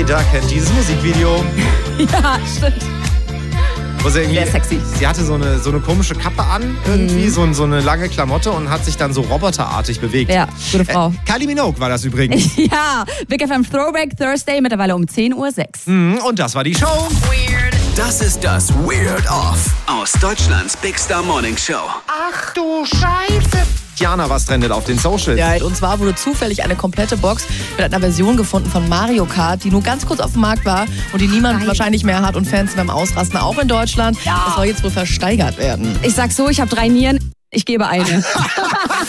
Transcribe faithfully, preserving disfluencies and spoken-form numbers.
jeder kennt dieses Musikvideo. Ja, stimmt. Wo sie irgendwie, Sehr sexy. Sie hatte so eine, so eine komische Kappe an, irgendwie, mhm. so, so eine lange Klamotte und hat sich dann so roboterartig bewegt. Ja, gute Frau. Äh, Kylie Minogue war das übrigens. Ja, Big F M Throwback Thursday, mittlerweile um zehn Uhr sechs. Mhm, und das war die Show. Weird. Das ist das Weird Off aus Deutschlands Big Star Morning Show. Ach du Scheiße. Jana, was trendet auf den Socials? Ja, und zwar wurde zufällig eine komplette Box mit einer Version gefunden von Mario Kart, die nur ganz kurz auf dem Markt war und die niemand Nein. wahrscheinlich mehr hat und Fans beim Ausrasten, auch in Deutschland. Ja. Das soll jetzt wohl versteigert werden. Ich sag so, ich habe drei Nieren, ich gebe eine.